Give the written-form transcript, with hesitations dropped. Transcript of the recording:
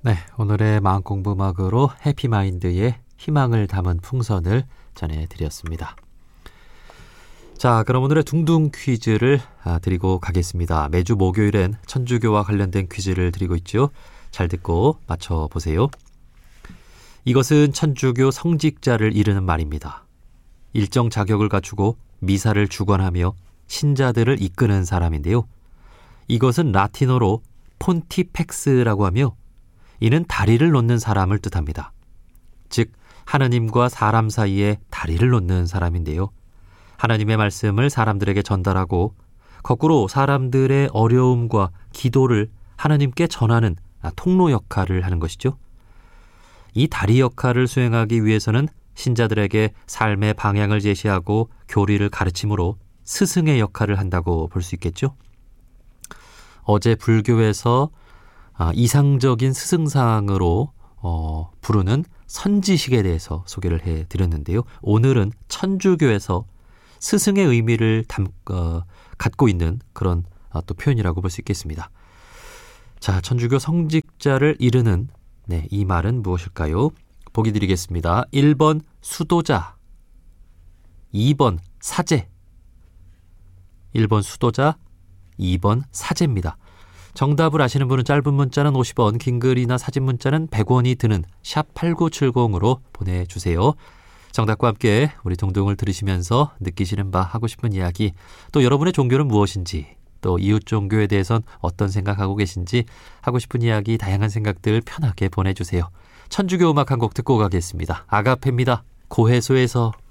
네, 오늘의 마음공부 음악으로 해피마인드의 희망을 담은 풍선을 전해드렸습니다. 자, 그럼 오늘의 둥둥 퀴즈를 드리고 가겠습니다. 매주 목요일엔 천주교와 관련된 퀴즈를 드리고 있죠. 잘 듣고 맞춰보세요. 이것은 천주교 성직자를 이르는 말입니다. 일정 자격을 갖추고 미사를 주관하며 신자들을 이끄는 사람인데요. 이것은 라틴어로 폰티펙스라고 하며 이는 다리를 놓는 사람을 뜻합니다. 즉 하느님과 사람 사이에 다리를 놓는 사람인데요. 하나님의 말씀을 사람들에게 전달하고 거꾸로 사람들의 어려움과 기도를 하나님께 전하는 통로 역할을 하는 것이죠. 이 다리 역할을 수행하기 위해서는 신자들에게 삶의 방향을 제시하고 교리를 가르침으로 스승의 역할을 한다고 볼 수 있겠죠. 어제 불교에서 이상적인 스승상으로 부르는 선지식에 대해서 소개를 해드렸는데요. 오늘은 천주교에서 스승의 의미를 갖고 있는 그런 또 표현이라고 볼 수 있겠습니다. 자, 천주교 성직자를 이르는 이 말은 무엇일까요? 보기 드리겠습니다. 1번 수도자, 2번 사제. 1번 수도자, 2번 사제입니다. 정답을 아시는 분은 짧은 문자는 50원, 긴 글이나 사진 문자는 100원이 드는 샵 8970으로 보내주세요. 정답과 함께 우리 동동을 들으시면서 느끼시는 바, 하고 싶은 이야기, 또 여러분의 종교는 무엇인지, 또 이웃 종교에 대해선 어떤 생각하고 계신지, 하고 싶은 이야기, 다양한 생각들 편하게 보내주세요. 천주교 음악 한 곡 듣고 가겠습니다. 아가페입니다. 고해소에서.